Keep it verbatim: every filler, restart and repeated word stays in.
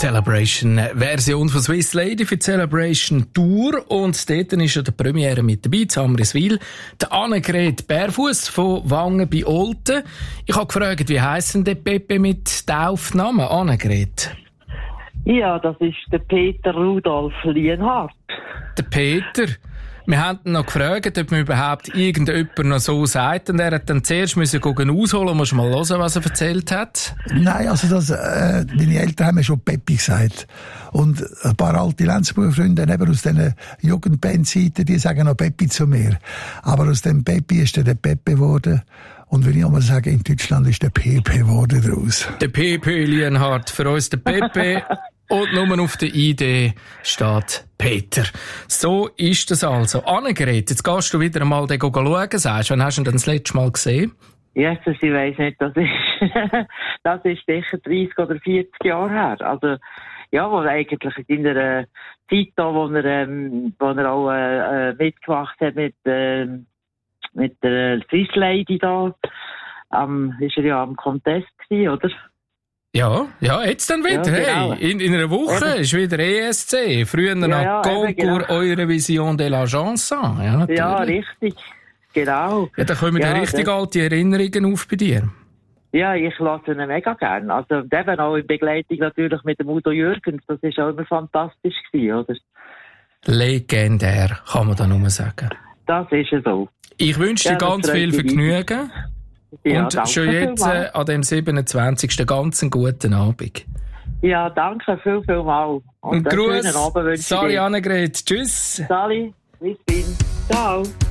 Celebration-Version von Swiss Lady für die Celebration Tour. Und dort ist ja der Premiere mit dabei, in Amriswil, der Annegret Bärfuss von Wangen bei Olten. Ich habe gefragt, wie heisst denn der Pepe mit Taufnamen, Annegret? Ja, das ist der Peter Rudolf Lienhardt. Der Peter. Wir haben ihn noch gefragt, ob mir überhaupt irgendjemand noch so sagt. Und er hat dann zuerst müssen gucken, ausholen. Musst du mal hören, was er erzählt hat? Nein, also das, äh, meine Eltern haben mir schon Peppi gesagt. Und ein paar alte Lenzburger Freunde eben aus diesen Jugendbandzeiten, die sagen noch Peppi zu mir. Aber aus dem Peppi ist dann der Pepe geworden. Und wenn ich auch mal sage, in Deutschland ist der Pepe geworden daraus. Der Pepe Lienhardt, für uns der Pepe. Und nur auf der I D steht Peter. So ist das also. Annegret, jetzt gehst du wieder einmal den schauen, sagst du. Wann hast du ihn denn das letzte Mal gesehen? Jesus, ich weiss nicht, das ist, das ist sicher dreißig oder vierzig Jahre her. Also, ja, wo eigentlich in der Zeit da, wo er, ähm, wo er auch, äh, mitgemacht hat mit, ähm, mit der Swiss Lady da, ähm, ist er ja am Contest gewesen, oder? Ja, ja, jetzt dann wieder. Ja, genau. Hey, in, in einer Woche eben. Ist wieder E S C. Früher noch ja, ja, Concours genau. Eurovision de la Chanson. Ja, natürlich. Ja, richtig. Genau. Ja, da kommen ja, richtig das... alte Erinnerungen auf bei dir. Ja, ich lasse ihn mega gern. Also, eben auch in Begleitung natürlich mit dem Udo Jürgens. Das war auch immer fantastisch gewesen, oder? Legendär, kann man da nur sagen. Das ist es so. Ich wünsche dir ja, ganz viel Vergnügen. Ja, und schon jetzt äh, an dem siebenundzwanzigsten ganz einen guten Abend. Ja, danke viel, viel mal. Und, und Gruß, Sali Annegret, tschüss. Sali, bis dann. Ciao.